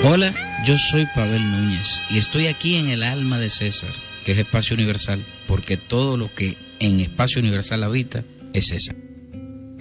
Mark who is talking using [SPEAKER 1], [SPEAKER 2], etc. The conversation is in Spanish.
[SPEAKER 1] Hola, yo soy Pavel Núñez y estoy aquí en el alma de César, que es Espacio Universal, porque todo lo que en Espacio Universal habita es César.